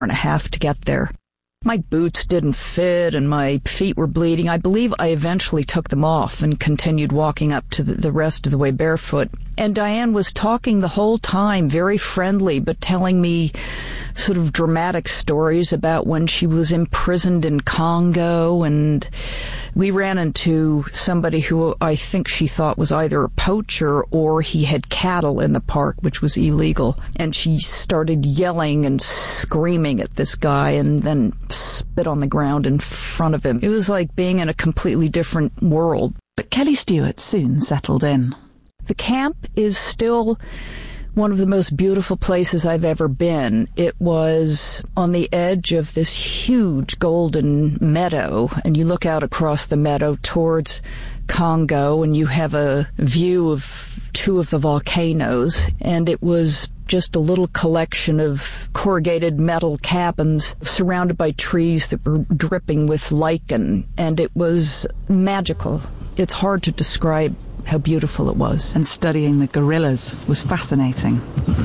and a half to get there. My boots didn't fit and my feet were bleeding. I believe I eventually took them off and continued walking up to the rest of the way barefoot. And Diane was talking the whole time, very friendly, but telling me sort of dramatic stories about when she was imprisoned in Congo. And we ran into somebody who I think she thought was either a poacher or he had cattle in the park, which was illegal. And she started yelling and screaming at this guy and then spit on the ground in front of him. It was like being in a completely different world. But Kelly Stewart soon settled in. The camp is still one of the most beautiful places I've ever been. It was on the edge of this huge golden meadow, and you look out across the meadow towards Congo, and you have a view of two of the volcanoes, and it was just a little collection of corrugated metal cabins surrounded by trees that were dripping with lichen, and it was magical. It's hard to describe how beautiful it was. And studying the gorillas was fascinating.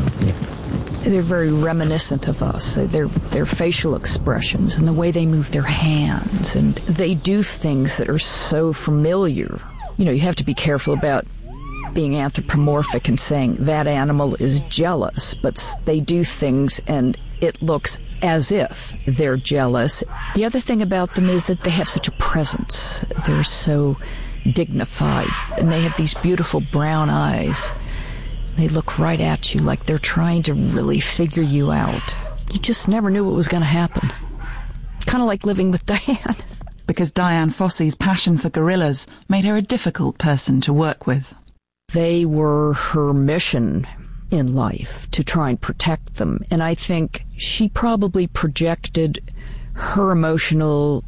They're very reminiscent of us. Their facial expressions and the way they move their hands, and they do things that are so familiar. You know, you have to be careful about being anthropomorphic and saying that animal is jealous, but they do things and it looks as if they're jealous. The other thing about them is that they have such a presence. They're so dignified, and they have these beautiful brown eyes. They look right at you like they're trying to really figure you out. You just never knew what was going to happen. Kind of like living with Diane. Because Dian Fossey's passion for gorillas made her a difficult person to work with. They were her mission in life, to try and protect them. And I think she probably projected her emotional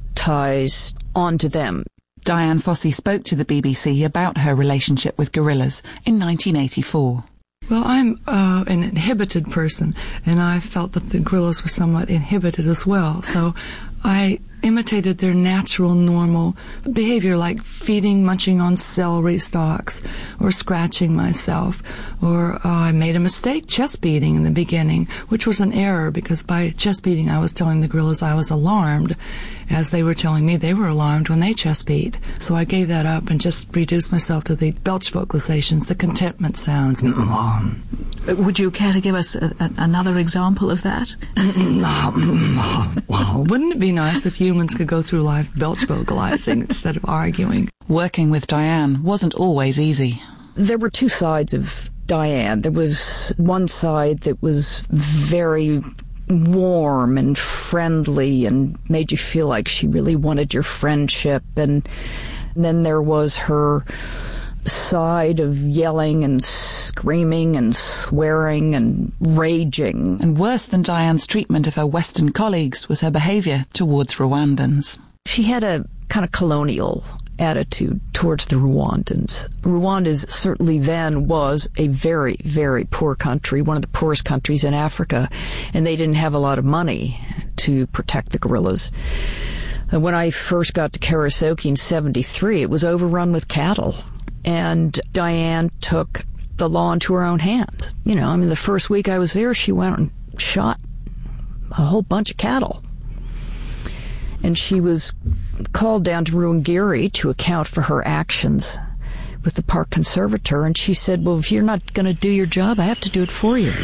ties onto them. Dian Fossey spoke to the BBC about her relationship with gorillas in 1984. Well, I'm an inhibited person, and I felt that the gorillas were somewhat inhibited as well. So I imitated their natural, normal behavior, like feeding, munching on celery stalks, or scratching myself. Or I made a mistake chest beating in the beginning, which was an error, because by chest beating I was telling the gorillas I was alarmed, as they were telling me they were alarmed when they chest beat. So I gave that up and just reduced myself to the belch vocalizations, the contentment sounds. Would you care to give us another example of that? Well, wouldn't it be nice if humans could go through life belch vocalizing instead of arguing? Working with Diane wasn't always easy. There were two sides of Diane. There was one side that was very warm and friendly and made you feel like she really wanted your friendship. And then there was her side of yelling and screaming and swearing and raging. And worse than Diane's treatment of her Western colleagues was her behaviour towards Rwandans. She had a kind of colonial attitude towards the Rwandans. Rwanda certainly then was a very, very poor country, one of the poorest countries in Africa, and they didn't have a lot of money to protect the gorillas. And when I first got to Karasoke in 1973, it was overrun with cattle. And Diane took the law into her own hands. You know, I mean, the first week I was there, she went and shot a whole bunch of cattle. And she was called down to Ruangiri to account for her actions with the park conservator. And she said, well, if you're not going to do your job, I have to do it for you.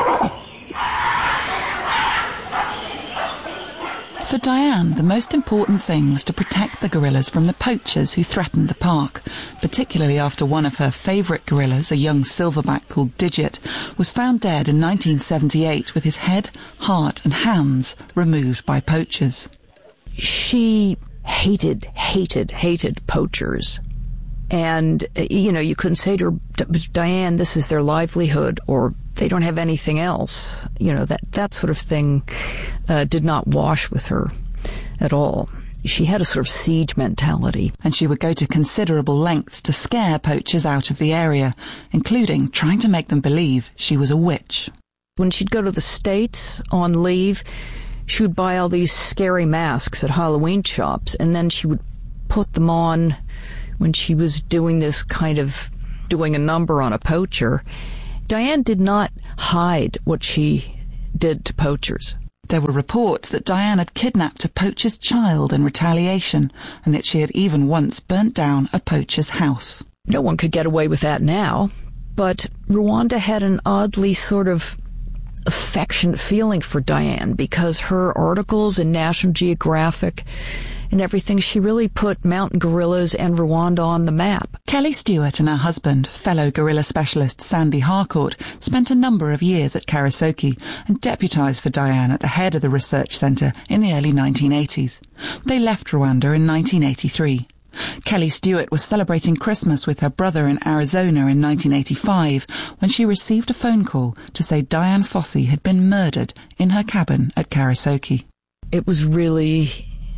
For Diane, the most important thing was to protect the gorillas from the poachers who threatened the park, particularly after one of her favourite gorillas, a young silverback called Digit, was found dead in 1978 with his head, heart and hands removed by poachers. She hated poachers. And, you know, you couldn't say to her, Diane, this is their livelihood, or they don't have anything else. You know, that sort of thing did not wash with her at all. She had a sort of siege mentality. And she would go to considerable lengths to scare poachers out of the area, including trying to make them believe she was a witch. When she'd go to the States on leave, she would buy all these scary masks at Halloween shops, and then she would put them on when she was doing a number on a poacher. Diane did not hide what she did to poachers. There were reports that Diane had kidnapped a poacher's child in retaliation, and that she had even once burnt down a poacher's house. No one could get away with that now, but Rwanda had an oddly sort of affectionate feeling for Diane because her articles in National Geographic and everything, she really put mountain gorillas and Rwanda on the map. Kelly Stewart and her husband, fellow gorilla specialist Sandy Harcourt, spent a number of years at Karasoke and deputised for Diane at the head of the research centre in the early 1980s. They left Rwanda in 1983. Kelly Stewart was celebrating Christmas with her brother in Arizona in 1985 when she received a phone call to say Dian Fossey had been murdered in her cabin at Karasoke. It was really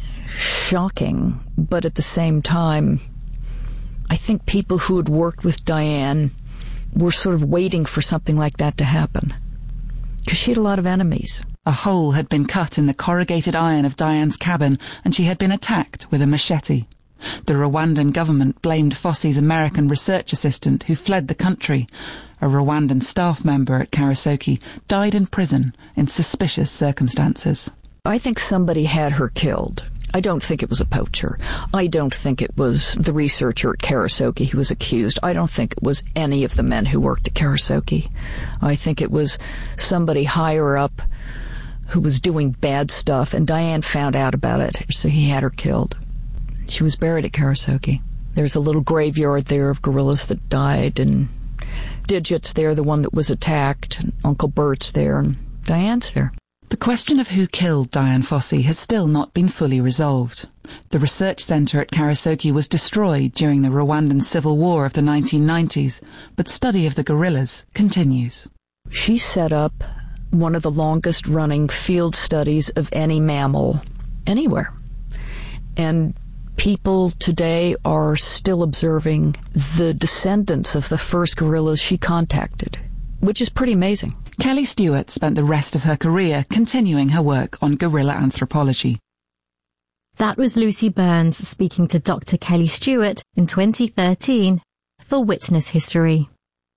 shocking, but at the same time, I think people who had worked with Diane were sort of waiting for something like that to happen, because she had a lot of enemies. A hole had been cut in the corrugated iron of Diane's cabin, and she had been attacked with a machete. The Rwandan government blamed Fossey's American research assistant, who fled the country. A Rwandan staff member at Karasoke died in prison in suspicious circumstances. I think somebody had her killed. I don't think it was a poacher. I don't think it was the researcher at Karasoke who was accused. I don't think it was any of the men who worked at Karasoke. I think it was somebody higher up who was doing bad stuff, and Diane found out about it, so he had her killed. She was buried at Karasoke. There's a little graveyard there of gorillas that died, and Digit's there, the one that was attacked, and Uncle Bert's there, and Diane's there. The question of who killed Dian Fossey has still not been fully resolved. The research centre at Karasoke was destroyed during the Rwandan Civil War of the 1990s, but study of the gorillas continues. She set up one of the longest-running field studies of any mammal anywhere. And people today are still observing the descendants of the first gorillas she contacted, which is pretty amazing. Kelly Stewart spent the rest of her career continuing her work on gorilla anthropology. That was Lucy Burns speaking to Dr. Kelly Stewart in 2013 for Witness History.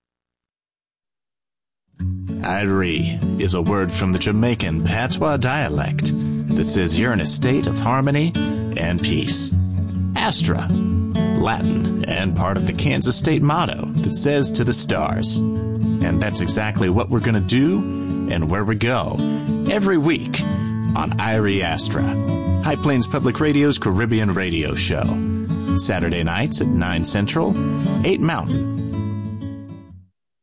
Irie is a word from the Jamaican patois dialect that says you're in a state of harmony and peace. Astra, Latin, and part of the Kansas state motto that says to the stars. And that's exactly what we're going to do and where we go every week on Irie Astra, High Plains Public Radio's Caribbean radio show. Saturday nights at 9 Central, 8 Mountain.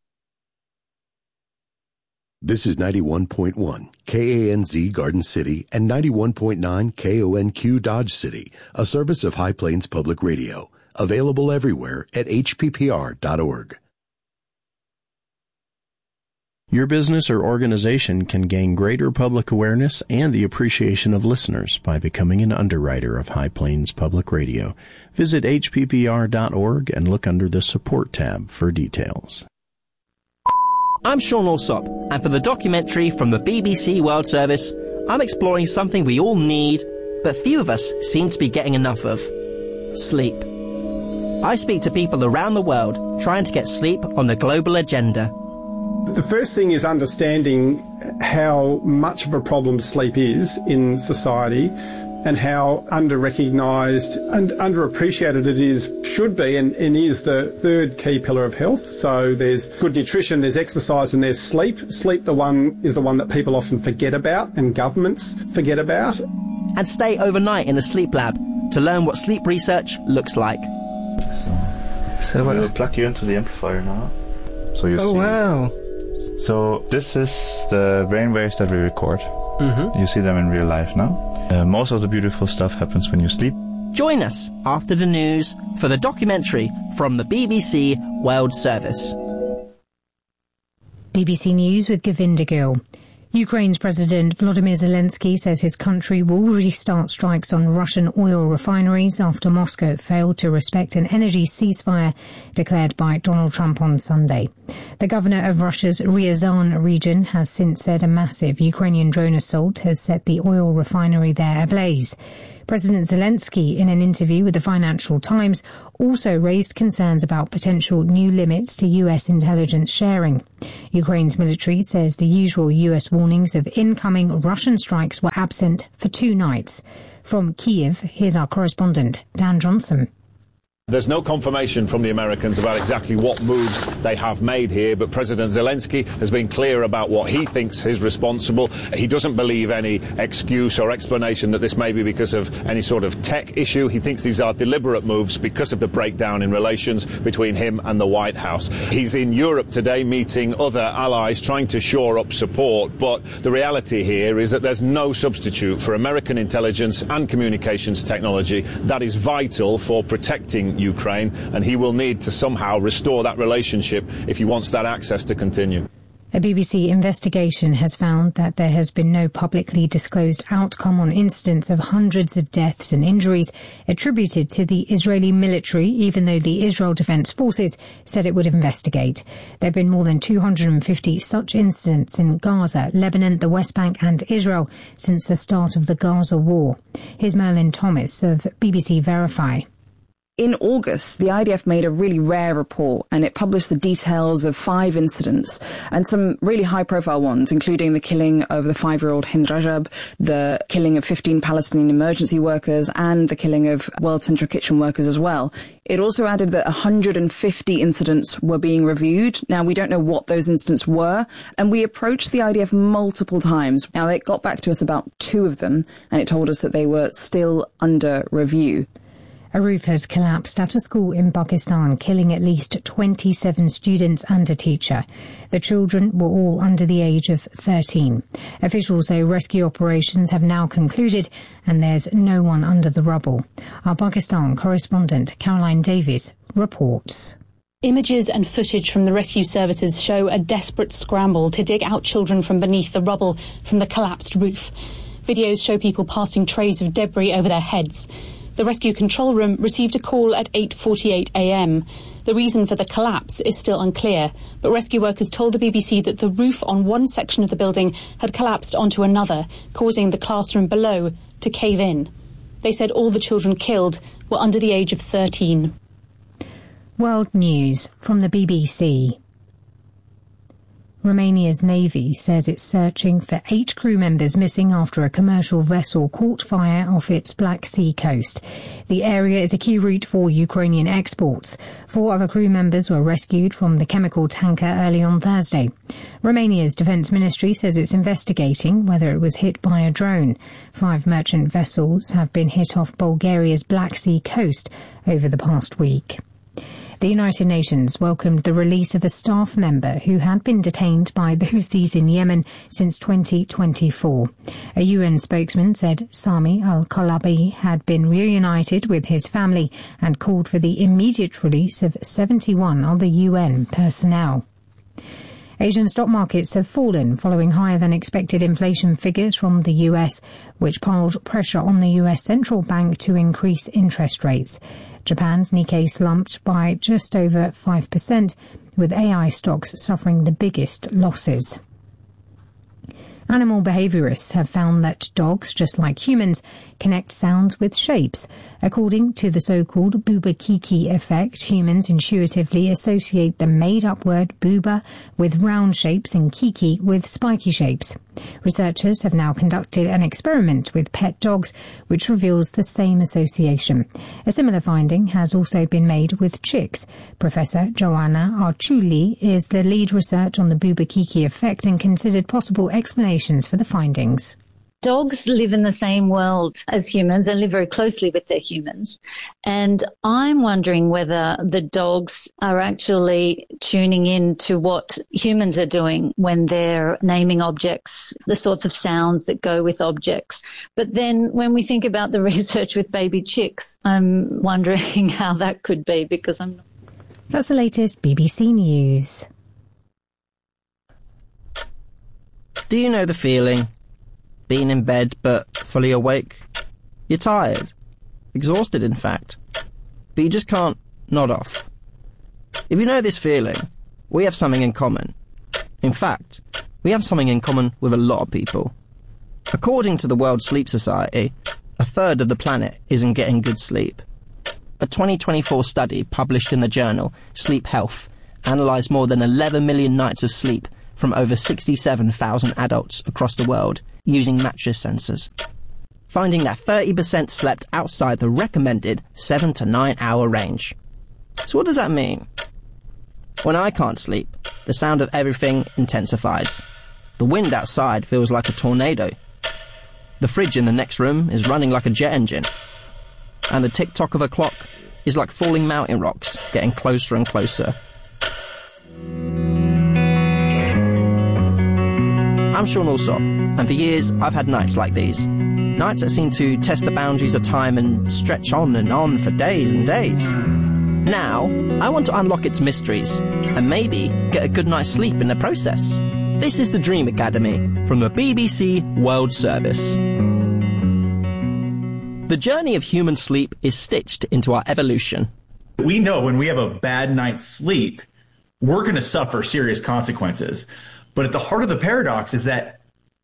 This is 91.1 KANZ Garden City and 91.9 KONQ Dodge City, a service of High Plains Public Radio, available everywhere at hppr.org. Your business or organization can gain greater public awareness and the appreciation of listeners by becoming an underwriter of High Plains Public Radio. Visit hppr.org and look under the Support tab for details. I'm Sean Alsop, and for the documentary from the BBC World Service, I'm exploring something we all need, but few of us seem to be getting enough of: sleep. I speak to people around the world trying to get sleep on the global agenda. The first thing is understanding how much of a problem sleep is in society and how under-recognised and underappreciated it should be and is the third key pillar of health. So there's good nutrition, there's exercise, and there's sleep. Sleep is the one that people often forget about and governments forget about. And stay overnight in a sleep lab to learn what sleep research looks like. So we'll plug you into the amplifier now. So you see. Oh, wow. So this is the brainwaves that we record. Mm-hmm. You see them in real life now. Most of the beautiful stuff happens when you sleep. Join us after the news for the documentary from the BBC World Service. BBC News with Govinda Gill. Ukraine's President Volodymyr Zelensky says his country will restart strikes on Russian oil refineries after Moscow failed to respect an energy ceasefire declared by Donald Trump on Sunday. The governor of Russia's Ryazan region has since said a massive Ukrainian drone assault has set the oil refinery there ablaze. President Zelensky, in an interview with the Financial Times, also raised concerns about potential new limits to US intelligence sharing. Ukraine's military says the usual US warnings of incoming Russian strikes were absent for 2 nights. From Kyiv, here's our correspondent, Dan Johnson. There's no confirmation from the Americans about exactly what moves they have made here, but President Zelensky has been clear about what he thinks is responsible. He doesn't believe any excuse or explanation that this may be because of any sort of tech issue. He thinks these are deliberate moves because of the breakdown in relations between him and the White House. He's in Europe today meeting other allies, trying to shore up support, but the reality here is that there's no substitute for American intelligence and communications technology that is vital for protecting Ukraine, and he will need to somehow restore that relationship if he wants that access to continue. A BBC investigation has found that there has been no publicly disclosed outcome on incidents of hundreds of deaths and injuries attributed to the Israeli military, even though the Israel Defense Forces said it would investigate. There have been more than 250 such incidents in Gaza, Lebanon, the West Bank and Israel since the start of the Gaza war. Here's Merlin Thomas of BBC Verify. In August, the IDF made a really rare report, and it published the details of 5 incidents and some really high-profile ones, including the killing of the 5-year-old Hind Rajab, the killing of 15 Palestinian emergency workers, and the killing of World Central Kitchen workers as well. It also added that 150 incidents were being reviewed. Now, we don't know what those incidents were, and we approached the IDF multiple times. Now, they got back to us about 2 of them, and it told us that they were still under review. A roof has collapsed at a school in Pakistan, killing at least 27 students and a teacher. The children were all under the age of 13. Officials say rescue operations have now concluded and there's no one under the rubble. Our Pakistan correspondent, Caroline Davies, reports. Images and footage from the rescue services show a desperate scramble to dig out children from beneath the rubble from the collapsed roof. Videos show people passing trays of debris over their heads. The rescue control room received a call at 8:48 a.m. The reason for the collapse is still unclear, but rescue workers told the BBC that the roof on one section of the building had collapsed onto another, causing the classroom below to cave in. They said all the children killed were under the age of 13. World News from the BBC. Romania's Navy says it's searching for 8 crew members missing after a commercial vessel caught fire off its Black Sea coast. The area is a key route for Ukrainian exports. 4 other crew members were rescued from the chemical tanker early on Thursday. Romania's Defence Ministry says it's investigating whether it was hit by a drone. 5 merchant vessels have been hit off Bulgaria's Black Sea coast over the past week. The United Nations welcomed the release of a staff member who had been detained by the Houthis in Yemen since 2024. A UN spokesman said Sami al-Kalabi had been reunited with his family and called for the immediate release of 71 other UN personnel. Asian stock markets have fallen following higher than expected inflation figures from the US, which piled pressure on the US central bank to increase interest rates. Japan's Nikkei slumped by just over 5%, with AI stocks suffering the biggest losses. Animal behaviourists have found that dogs, just like humans, connect sounds with shapes. According to the so-called booba-kiki effect, humans intuitively associate the made-up word booba with round shapes and kiki with spiky shapes. Researchers have now conducted an experiment with pet dogs, which reveals the same association. A similar finding has also been made with chicks. Professor Joanna Archuli is the lead research on the booba-kiki effect and considered possible explanations for the findings. Dogs live in the same world as humans and live very closely with their humans. And I'm wondering whether the dogs are actually tuning in to what humans are doing when they're naming objects, the sorts of sounds that go with objects. But then when we think about the research with baby chicks, I'm wondering how that could be because I'm not. That's the latest BBC News. Do you know the feeling? Being in bed but fully awake? You're tired. Exhausted, in fact. But you just can't nod off. If you know this feeling, we have something in common. In fact, we have something in common with a lot of people. According to the World Sleep Society, a third of the planet isn't getting good sleep. A 2024 study published in the journal Sleep Health analysed more than 11 million nights of sleep from over 67,000 adults across the world using mattress sensors, finding that 30% slept outside the recommended 7 to 9 hour range. So what does that mean? When I can't sleep, the sound of everything intensifies. The wind outside feels like a tornado. The fridge in the next room is running like a jet engine. And the tick-tock of a clock is like falling mountain rocks, getting closer and closer. I'm Sean Alsop, and for years I've had nights like these. Nights that seem to test the boundaries of time and stretch on and on for days and days. Now, I want to unlock its mysteries, and maybe get a good night's sleep in the process. This is the Dream Academy from the BBC World Service. The journey of human sleep is stitched into our evolution. We know when we have a bad night's sleep, we're going to suffer serious consequences. But at the heart of the paradox is that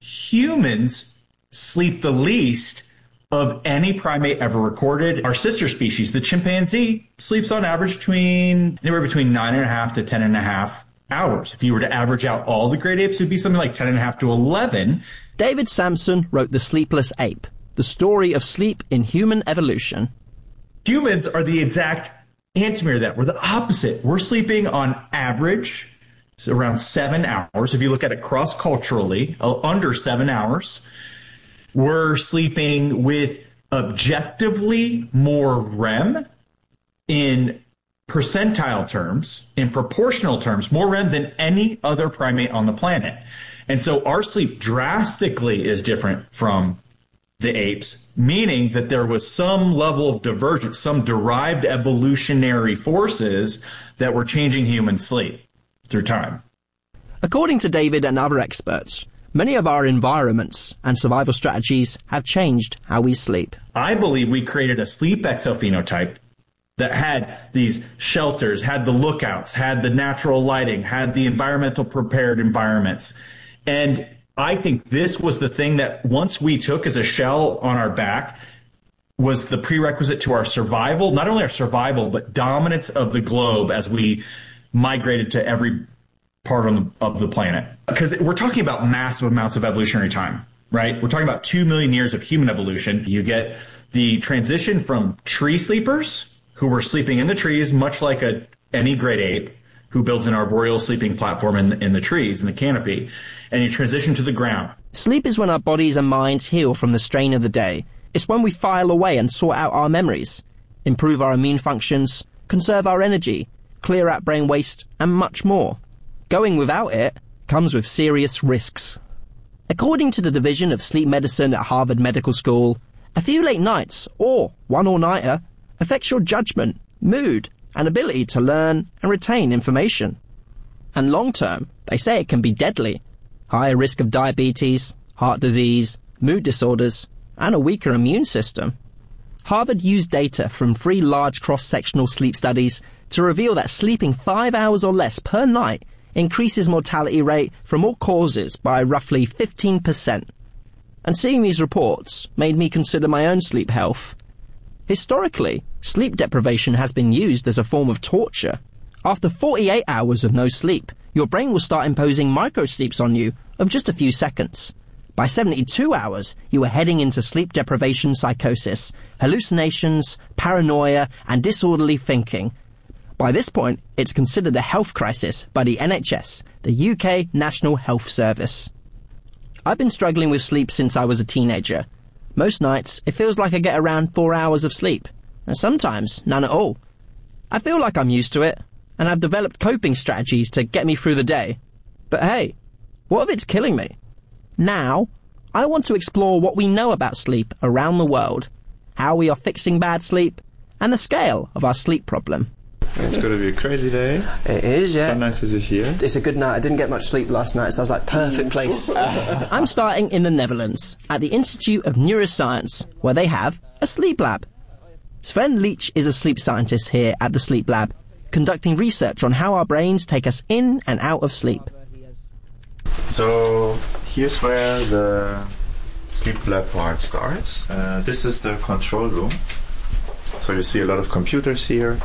humans sleep the least of any primate ever recorded. Our sister species, the chimpanzee, sleeps on average anywhere between 9.5 to 10.5 hours. If you were to average out all the great apes, it would be something like 10.5 to 11. David Sampson wrote The Sleepless Ape, the story of sleep in human evolution. Humans are the exact antimatter of that. We're the opposite. We're sleeping on average around 7 hours. If you look at it cross-culturally, under 7 hours. We're sleeping with objectively more REM in percentile terms, in proportional terms, more REM than any other primate on the planet. And so our sleep drastically is different from the apes, meaning that there was some level of divergence, some derived evolutionary forces that were changing human sleep through time. According to David and other experts, many of our environments and survival strategies have changed how we sleep. I believe we created a sleep exophenotype that had these shelters, had the lookouts, had the natural lighting, had the environmental prepared environments. And I think this was the thing that once we took as a shell on our back was the prerequisite to our survival, not only our survival, but dominance of the globe as we migrated to every part of the planet. Because we're talking about massive amounts of evolutionary time, right? We're talking about 2 million years of human evolution. You get the transition from tree sleepers, who were sleeping in the trees, much like any great ape, who builds an arboreal sleeping platform in the trees, in the canopy, and you transition to the ground. Sleep is when our bodies and minds heal from the strain of the day. It's when we file away and sort out our memories, improve our immune functions, conserve our energy, clear out brain waste, and much more. Going without it comes with serious risks. According to the Division of Sleep Medicine at Harvard Medical School, a few late nights, or one all-nighter, affects your judgment, mood, and ability to learn and retain information. And long-term, they say it can be deadly. Higher risk of diabetes, heart disease, mood disorders, and a weaker immune system. Harvard used data from 3 large cross-sectional sleep studies to reveal that sleeping 5 hours or less per night increases mortality rate from all causes by roughly 15%. And seeing these reports made me consider my own sleep health. Historically, sleep deprivation has been used as a form of torture. After 48 hours of no sleep, your brain will start imposing microsleeps on you of just a few seconds. By 72 hours, you are heading into sleep deprivation psychosis, hallucinations, paranoia, and disorderly thinking. By this point, it's considered a health crisis by the NHS, the UK National Health Service. I've been struggling with sleep since I was a teenager. Most nights, it feels like I get around 4 hours of sleep, and sometimes none at all. I feel like I'm used to it, and I've developed coping strategies to get me through the day. But hey, what if it's killing me? Now, I want to explore what we know about sleep around the world, how we are fixing bad sleep, and the scale of our sleep problem. It's going to be a crazy day. It is, yeah. So nice to be here. It's a good night. I didn't get much sleep last night, so I was like, perfect place. I'm starting in the Netherlands, at the Institute of Neuroscience, where they have a sleep lab. Sven Leach is a sleep scientist here at the Sleep Lab, conducting research on how our brains take us in and out of sleep. So here's where the Sleep Lab part starts. This is the control room. So you see a lot of computers here,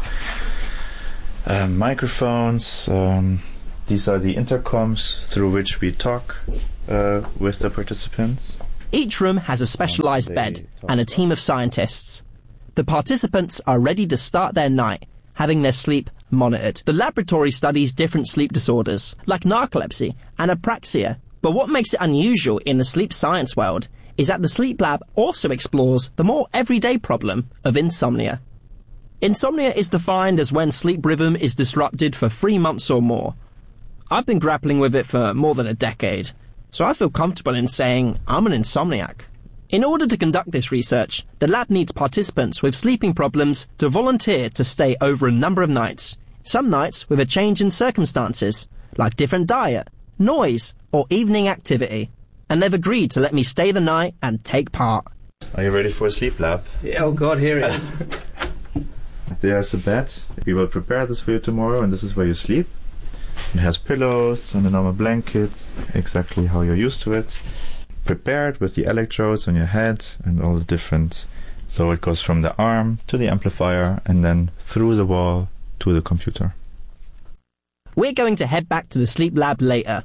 microphones. These are the intercoms through which we talk with the participants. Each room has a specialized bed and a team of scientists. The participants are ready to start their night, having their sleep monitored. The laboratory studies different sleep disorders, like narcolepsy and apraxia. But what makes it unusual in the sleep science world is that the Sleep Lab also explores the more everyday problem of insomnia. Insomnia is defined as when sleep rhythm is disrupted for 3 months or more. I've been grappling with it for more than a decade, so I feel comfortable in saying I'm an insomniac. In order to conduct this research, the lab needs participants with sleeping problems to volunteer to stay over a number of nights, some nights with a change in circumstances, like different diet, noise, or evening activity. And they've agreed to let me stay the night and take part. Are you ready for a sleep lab? Yeah, oh God, here it is. There's a bed. We will prepare this for you tomorrow, and this is where you sleep. It has pillows and a normal blanket, exactly how you're used to it. Prepared with the electrodes on your head and all the different... So it goes from the arm to the amplifier and then through the wall to the computer. We're going to head back to the sleep lab later.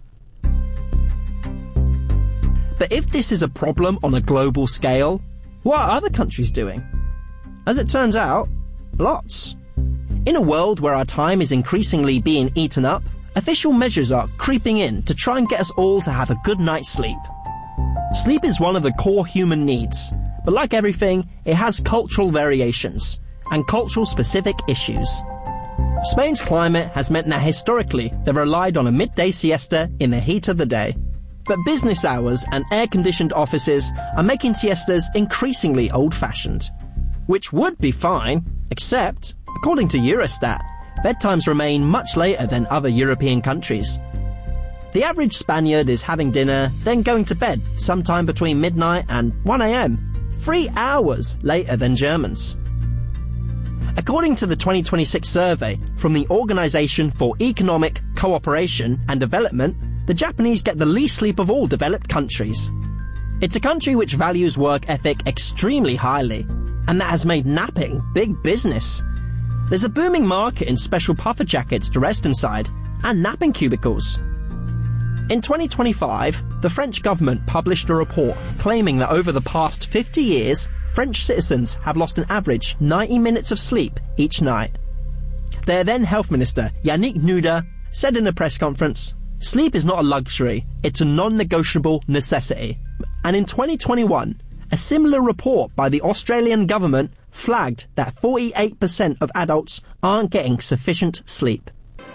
But if this is a problem on a global scale, what are other countries doing? As it turns out, lots. In a world where our time is increasingly being eaten up, official measures are creeping in to try and get us all to have a good night's sleep. Sleep is one of the core human needs, but like everything, it has cultural variations and cultural-specific issues. Spain's climate has meant that historically they've relied on a midday siesta in the heat of the day. But business hours and air-conditioned offices are making siestas increasingly old-fashioned, which would be fine, except, according to Eurostat, bedtimes remain much later than other European countries. The average Spaniard is having dinner, then going to bed sometime between midnight and 1 a.m., 3 hours later than Germans. According to the 2026 survey from the Organization for Economic Cooperation and Development, the Japanese get the least sleep of all developed countries. It's a country which values work ethic extremely highly, and that has made napping big business. There's a booming market in special puffer jackets to rest inside, and napping cubicles. In 2025, the French government published a report claiming that over the past 50 years, French citizens have lost an average 90 minutes of sleep each night. Their then Health Minister, Yannick Nouda, said in a press conference, "Sleep is not a luxury, it's a non-negotiable necessity." And in 2021, a similar report by the Australian government flagged that 48% of adults aren't getting sufficient sleep.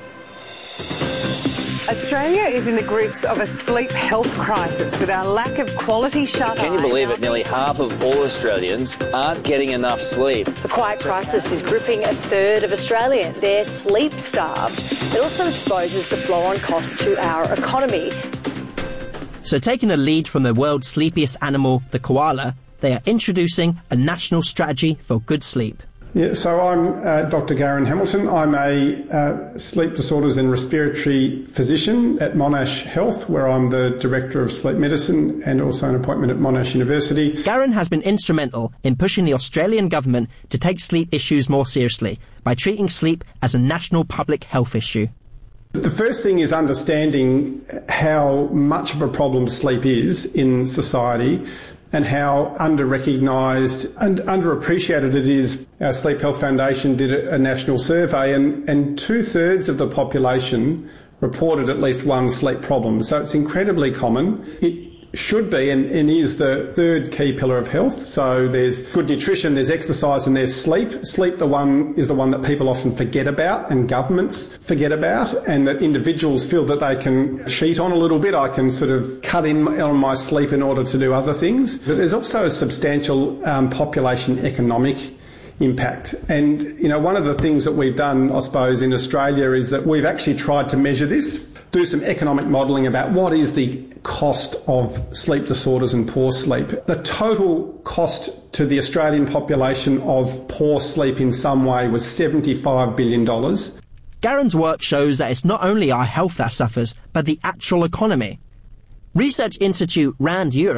Australia is in the grips of a sleep health crisis with our lack of quality shut-eye. Can you believe it? Nearly half of all Australians aren't getting enough sleep. The quiet crisis is gripping a third of Australians. They're sleep-starved. It also exposes the flow-on cost to our economy. So taking a lead from the world's sleepiest animal, the koala, they are introducing a national strategy for good sleep. Yeah, so I'm Dr. Garen Hamilton. I'm a sleep disorders and respiratory physician at Monash Health, where I'm the Director of Sleep Medicine and also an appointment at Monash University. Garen has been instrumental in pushing the Australian government to take sleep issues more seriously by treating sleep as a national public health issue. The first thing is understanding how much of a problem sleep is in society and how under-recognised and underappreciated it is. Our Sleep Health Foundation did a national survey and 2/3 of the population reported at least one sleep problem. So it's incredibly common. It should be and is the third key pillar of health. So there's good nutrition, there's exercise and there's sleep. Sleep is the one that people often forget about and governments forget about, and that individuals feel that they can cheat on a little bit. I can sort of cut in on my sleep in order to do other things. But there's also a substantial population economic impact. And, you know, one of the things that we've done, I suppose, in Australia is that we've actually tried to measure this, do some economic modelling about what is the cost of sleep disorders and poor sleep. The total cost to the Australian population of poor sleep in some way was $75 billion. Garen's work shows that it's not only our health that suffers, but the actual economy. Research Institute RAND Europe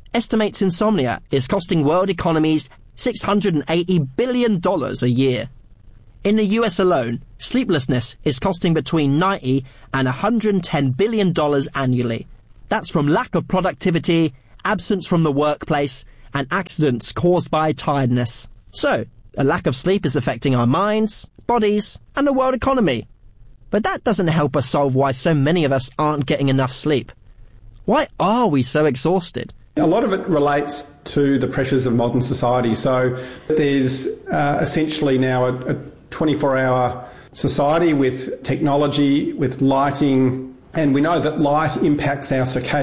estimates insomnia is costing world economies $680 billion a year. In the US alone, sleeplessness is costing between $90 and $110 billion annually. That's from lack of productivity, absence from the workplace, and accidents caused by tiredness. So, a lack of sleep is affecting our minds, bodies, and the world economy. But that doesn't help us solve why so many of us aren't getting enough sleep. Why are we so exhausted? A lot of it relates to the pressures of modern society. So there's essentially now a 24-hour society with technology, with lighting, and we know that light impacts our circadian